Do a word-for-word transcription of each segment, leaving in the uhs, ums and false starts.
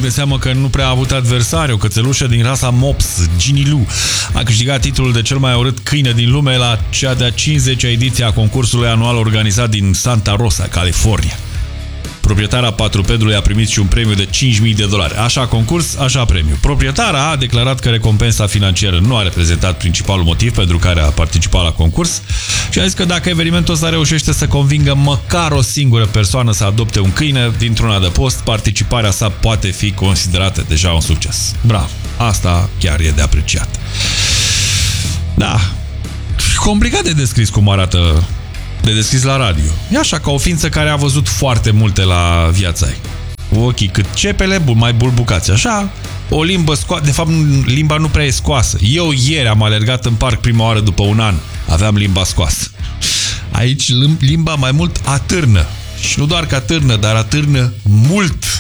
de seamă că nu prea a avut adversari. O cățelușă din rasa Mops, Ginny Lou, a câștigat titlul de cel mai urât câine din lume la cea de-a cincizecea ediție a concursului anual organizat din Santa Rosa, California. Proprietara patrupedului a primit și un premiu de cinci mii de dolari. Așa concurs, așa premiu. Proprietara a declarat că recompensa financiară nu a reprezentat principalul motiv pentru care a participat la concurs și a zis că dacă evenimentul ăsta reușește să convingă măcar o singură persoană să adopte un câine dintr-un adăpost, participarea sa poate fi considerată deja un succes. Bravo! Asta chiar e de apreciat. Da. Complicat de descris cum arată de descris la radio. E așa, ca o ființă care a văzut foarte multe la viața ei. Ochii cât cepele, mai bulbucați așa, o limbă scoasă, de fapt limba nu prea e scoasă. Eu ieri am alergat în parc prima oară după un an, aveam limba scoasă. Aici limba mai mult atârnă. Și nu doar că atârnă, dar atârnă mult.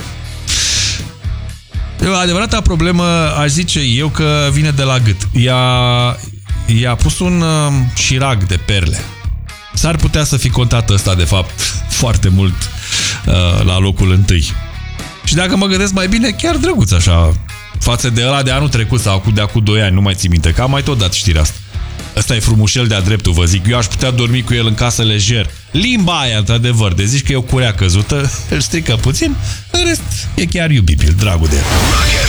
O adevărata problemă, aș zice eu, că vine de la gât. I-a, i-a pus un uh, șirag de perle. S-ar putea să fi contat ăsta, de fapt, foarte mult uh, la locul întâi. Și dacă mă gândesc mai bine, chiar drăguț așa, față de ăla de anul trecut sau de acum doi ani, nu mai țin minte, că am mai tot dat știrea asta. Ăsta e frumușel de-a dreptul, vă zic. Eu aș putea dormi cu el în casă lejer. Limba aia, într-adevăr, de zici că e o curea căzută, îl strică puțin, în rest e chiar iubibil, dragul de el.